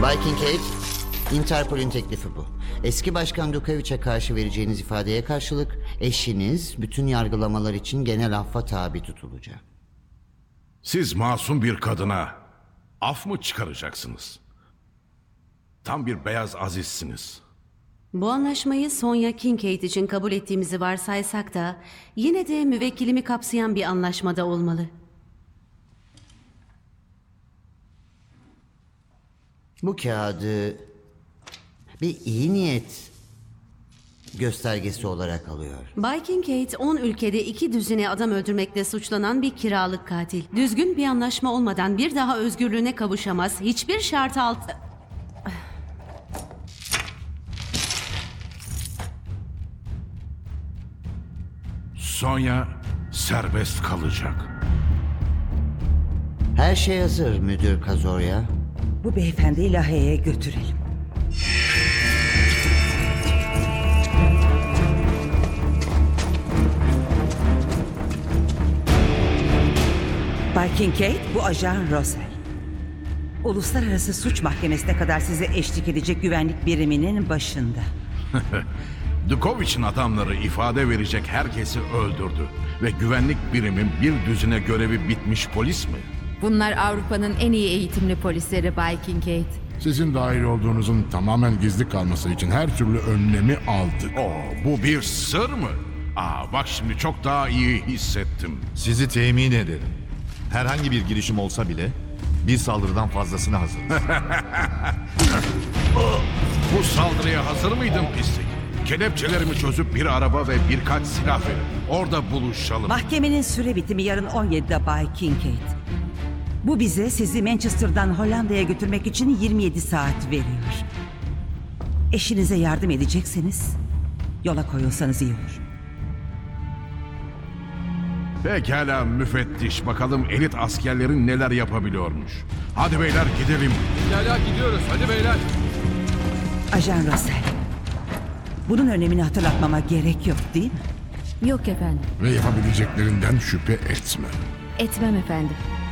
Bay Kincaid, Interpol'ün teklifi bu. Eski Başkan Dukovic'e karşı vereceğiniz ifadeye karşılık eşiniz bütün yargılamalar için genel affa tabi tutulacak. Siz masum bir kadına af mı çıkaracaksınız? Tam bir beyaz azizsiniz. Bu anlaşmayı Sonya Kincaid için kabul ettiğimizi varsaysak da yine de müvekkilimi kapsayan bir anlaşmada olmalı. Bu kağıdı bir iyi niyet göstergesi olarak alıyor. Bay Kincaid 10 ülkede 2 düzine adam öldürmekle suçlanan bir kiralık katil. Düzgün bir anlaşma olmadan bir daha özgürlüğüne kavuşamaz. Hiçbir şart altı... Sonya serbest kalacak. Her şey hazır Müdür Kazorya. Bu beyefendiyi Lahey'e götürelim. Bay Kincaid, bu ajan Rosel. Uluslararası Suç Mahkemesi'ne kadar size eşlik edecek güvenlik biriminin başında. Dukovic'in adamları ifade verecek herkesi öldürdü. Ve güvenlik birimin bir düzine görevi bitmiş polis mi? Bunlar Avrupa'nın en iyi eğitimli polisleri Bay Kincaid. Sizin dahil olduğunuzun tamamen gizli kalması için her türlü önlemi aldık. Bu bir sır mı? Bak şimdi çok daha iyi hissettim. Sizi temin ederim. Herhangi bir girişim olsa bile bir saldırıdan fazlasına hazırız. Bu saldırıya hazır mıydın pislik? Kelepçelerimi çözüp bir araba ve birkaç silah verin. Orada buluşalım. Mahkemenin süre bitimi yarın 17'de Bay Kincaid. Bu bize sizi Manchester'dan Hollanda'ya götürmek için 27 saat veriyor. Eşinize yardım edecekseniz yola koyulsanız iyi olur. Pekala müfettiş. Bakalım elit askerlerin neler yapabiliyormuş. Hadi beyler gidelim. Hala gidiyoruz. Hadi beyler. Ajan Rosel, bunun önemini hatırlatmama gerek yok değil mi? Yok efendim. Ve yapabileceklerinden şüphe etme. Etmem efendim.